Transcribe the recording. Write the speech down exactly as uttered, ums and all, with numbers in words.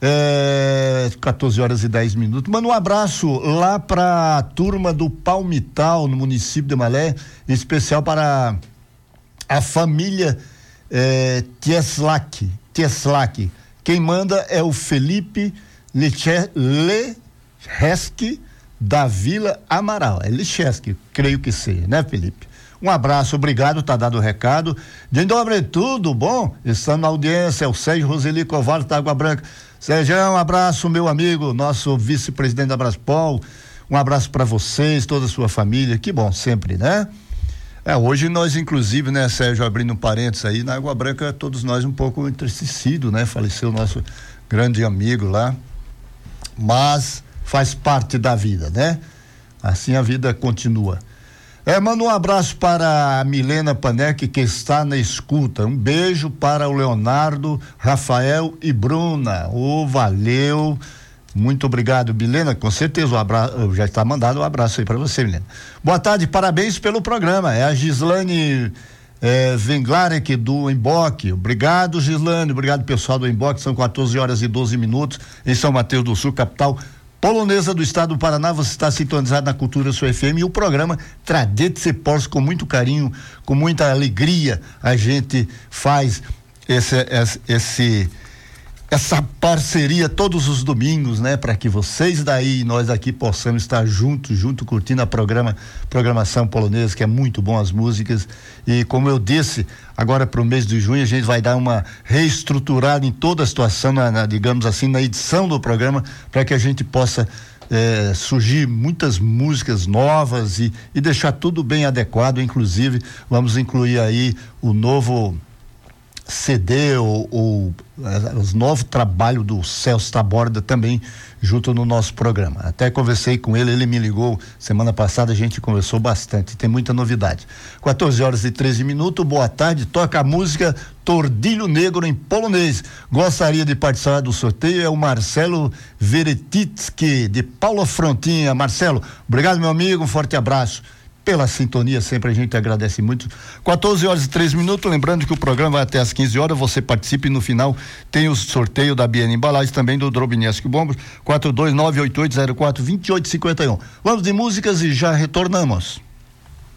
É, quatorze horas e dez minutos. Manda um abraço lá para a turma do Palmital, no município de Malé, em especial para a família é, Tieslak. Tieslak. Quem manda é o Felipe Lecheski da Vila Amaral. É Lecheski, creio que seja, né, Felipe? Um abraço, obrigado, tá dado o recado. Dzień dobry, tudo bom? Estamos na audiência, é o Sérgio Roseli Covalho da Água Branca. Sérgio, um abraço, meu amigo, nosso vice-presidente da Braspol. Um abraço para vocês, toda a sua família. Que bom, sempre, né? É, hoje nós, inclusive, né, Sérgio, abrindo um parênteses aí, na Água Branca, todos nós um pouco entristecidos, né? Faleceu o nosso grande amigo lá. Mas faz parte da vida, né? Assim a vida continua. É, manda um abraço para a Milena Panek, que está na escuta. Um beijo para o Leonardo, Rafael e Bruna. Ô, oh, valeu. Muito obrigado, Milena. Com certeza o abraço, já está mandado um abraço aí para você, Milena. Boa tarde, parabéns pelo programa. É a Gislane é, Venglarek do Emboque. Obrigado, Gislane. Obrigado, pessoal do Emboque. São quatorze horas e doze minutos em São Mateus do Sul, capital polonesa do estado do Paraná. Você está sintonizado na Cultura Sul F M e o programa Tradete Porce, com muito carinho, com muita alegria, a gente faz esse, esse, esse essa parceria todos os domingos, né? Para que vocês daí e nós aqui possamos estar juntos, junto, curtindo a programa, programação polonesa, que é muito bom as músicas. E como eu disse, agora para o mês de junho a gente vai dar uma reestruturada em toda a situação, na, na, digamos assim, na edição do programa, para que a gente possa eh, surgir muitas músicas novas e, e deixar tudo bem adequado. Inclusive, vamos incluir aí o novo C D ou, ou os novos trabalhos do Celso Taborda também junto no nosso programa. Até conversei com ele, ele me ligou semana passada, a gente conversou bastante, tem muita novidade. quatorze horas e treze minutos, boa tarde, toca a música Tordilho Negro em polonês. Gostaria de participar do sorteio, é o Marcelo Veretitsky de Paulo Frontinha. Marcelo, obrigado, meu amigo, um forte abraço. Pela sintonia, sempre a gente agradece muito. quatorze horas e três minutos, lembrando que o programa vai até às quinze horas, você participe e no final tem o sorteio da Biene Embalagens, também do Drobinesco Bombos, quatro dois nove oito oito zero quatro dois oito cinco um. Vamos de músicas e já retornamos.